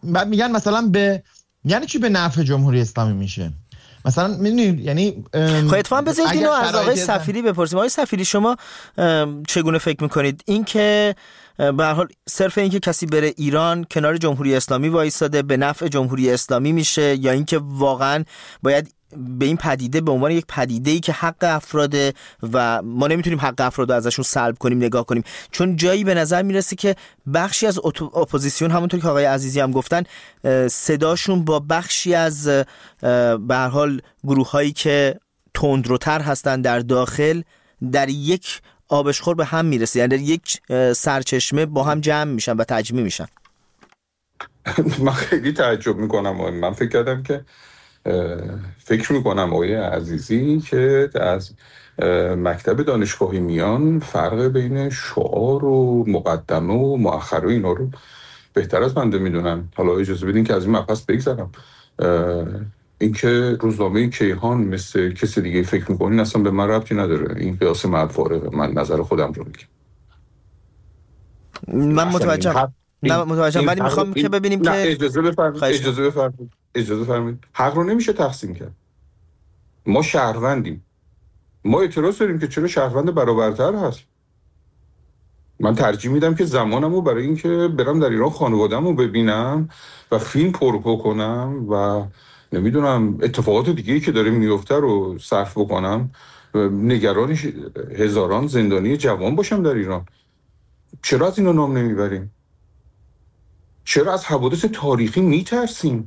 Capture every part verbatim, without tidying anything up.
بعد میگن مثلا به یعنی چی به نفع جمهوری اسلامی میشه؟ مثلا میدونید یعنی خب اتفاقا بذارید اینو از آقای صفیری بپرسیم. آقای صفیری شما چگونه فکر میکنید این که به هر حال صرف این که کسی بره ایران کنار جمهوری اسلامی وایساده به نفع جمهوری اسلامی میشه، یا اینکه واقعا باید به این پدیده به عنوان یک پدیده‌ای که حق افراده و ما نمیتونیم حق افراد رو ازشون سلب کنیم نگاه کنیم؟ چون جایی به نظر میرسه که بخشی از اپوزیسیون همونطور که آقای عزیزی هم گفتن صداشون با بخشی از به هر حال گروه‌هایی که تندروتر هستن در داخل در یک آبشخور به هم میرسه، یعنی در یک سرچشمه با هم جمع میشن و تجمیع میشن. من خیلی تعجب میکنم. من فکر کردم که فکر میکنم آقای عزیزی که از مکتب دانشگاهی میان فرق بین شعار و مقدمه و مؤخر و اینا رو بهتر از بنده میدونن. حالا اجازه بدین که از این مبحث بگذرم. اینکه روزنامه کیهان مثل کسی دیگه فکر میکنین اصلا به من ربطی نداره. این قیاس معفاره. من نظر خودم رو میگم. من متوجهم نه متوجهم ولی میخوام که ببینیم که اجازه بفرمایید اجازه بفرمایید اجازه بفرمایید حق رو نمیشه تقسیم کرد. ما شهروندیم. ما اعتراض داریم که چرا شهروند برابرتر هست. من ترجیح میدم که زمانمو برای این که برم در ایران خانواده‌مو ببینم و فیلم پرو کنم و نمیدونم اتفاقات دیگه‌ای که داره میفته رو صرف بکنم، نگران هزاران زندانی جوان باشم در ایران. چرا از اینا نام نمیبریم؟ چرا از حوادث تاریخی میترسیم؟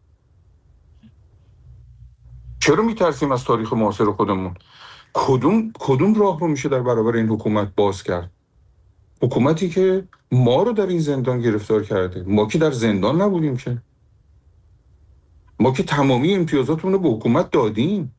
چرا میترسیم از تاریخ معاصر خودمون؟ کدوم کدوم راه رو میشه در برابر این حکومت باز کرد؟ حکومتی که ما رو در این زندان گرفتار کرده. ما که در زندان نبودیم که. ما که تمامی امتیازاتمون رو به حکومت دادیم.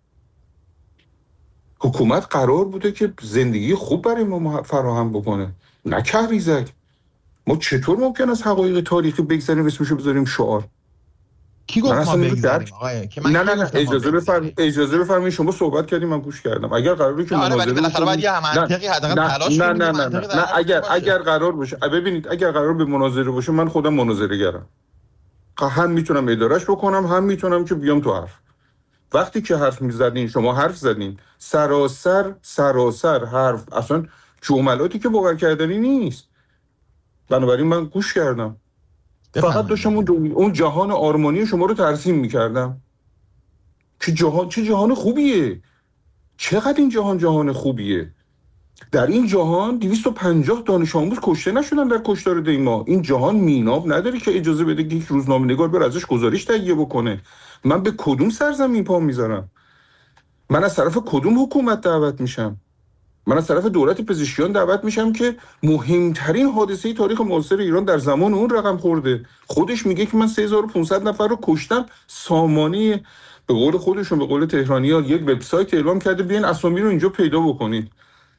حکومت قرار بوده که زندگی خوب برای ما فراهم بکنه، نه کهریزک. ما چطور ممکن است حقایق تاریخی بگذاریم اسمشو بذاریم شعار؟ کی گفت ما بگذاریم آقای؟ که من نه نه نه اجازه بفرمایید اجازه بفرمایید شما صحبت کردیم من گوش کردم. اگر قراره که مناظره بالاخره باید یه منطقی حداقل تلاش کنیم. نه نه نه نه اگر اگر قرار باشه ببینید اگر قرار به مناظره باشه من خودم مناظره گرم. هم میتونم ادارهش بکنم هم میتونم که بیام تو حرف. وقتی که حرف میزدین شما حرف زدین سراسر سراسر حرف، اصلا جملاتی که باور کردنی نیست. بنابراین من گوش کردم. فقط داشتم اون, اون جهان آرمانی شما رو ترسیم میکردم که جهان چه جهان خوبیه. چقدر این جهان جهان خوبیه. در این جهان دویست و پنجاه دانش آموز کشته نشدن در کشتار دیما. این جهان میناب نداره که اجازه بده که یک روزنامه‌نگار بر ازش گزارش تهیه بکنه. من به کدوم سرزمین پا میذارم؟ من از طرف کدوم حکومت دعوت میشم؟ من از طرف دولت پزشکیان دعوت میشم که مهمترین حادثه تاریخ معاصر ایران در زمان اون رقم خورده. خودش میگه که من سه هزار و پانصد نفر رو کشتم. سامانه به قول خودشون به قول تهرانی‌ها یک وبسایت اعلام کرده بیاین اسامی رو اینجا پیدا بکنید.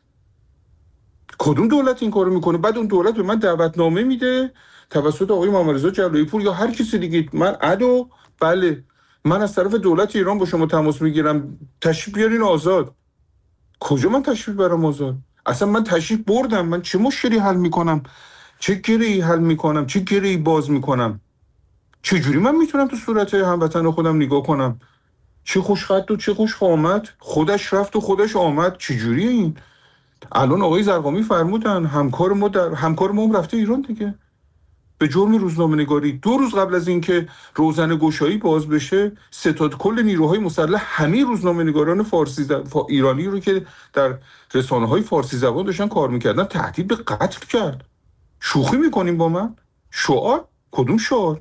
کدوم دولت این کارو میکنه؟ بعد اون دولت به من دعوتنامه میده توسط آقای محمدرضا جلایی پور یا هر کسی دیگه. من ادو بله من از طرف دولت ایران با شما تماس میگیرم تشریف بیارین آزاد. کجا من تشریف برام آزاد؟ اصلا من تشریف بردم. من چه مشکلی حل میکنم؟ چه گره‌ای حل میکنم؟ چه گره‌ای باز میکنم؟ چه جوری من میتونم تو صورت هموطن خودم نگاه کنم؟ چه خوشخط و چه خوش قامت، خودش رفت و خودش آمد. چه جوریه این؟ الان آقای زرقامی فرمودن همکار ما در همکار ما هم رفته ایران دیگه به جرم روزنامه‌نگاری. دو روز قبل از اینکه روزنه گشایی باز بشه ستاد کل نیروهای مسلح همه روزنامه‌نگاران فارسی زب... فا... ایرانی رو که در رسانه‌های فارسی زبان داشتن کار می‌کردن تهدید به قتل کرد. شوخی می‌کنیم با من؟ شعار؟ کدوم شعار؟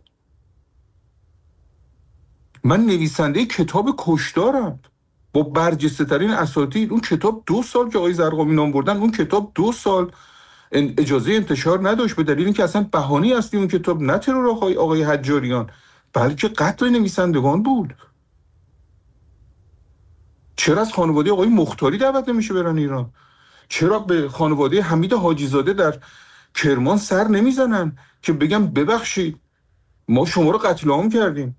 من نویسنده کتاب کشدارم با برجسته ترین اساتید. اون کتاب دو سال که آقای زرقامی نام بردن اون کتاب دو سال اجازه انتشار نداشت به دلیل اینکه اصلا بهانه‌ای اصلی اون کتاب نه ترور آقای آقای حجاریان بلکه قتل نویسندگان بود. چرا از خانواده آقای مختاری دعوت نمیشه برن ایران؟ چرا به خانواده حمید حاجی زاده در کرمان سر نمیزنن که بگم ببخشید ما شما رو قتل عام کردیم؟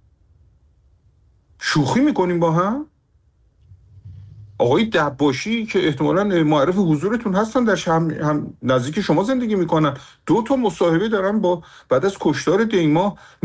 شوخی میکنیم با هم؟ آقای دباشی که احتمالاً معرف حضورتون هستن در هم, هم نزدیک شما زندگی میکنن، دو تا مصاحبه دارن با بعد از کشتار دیما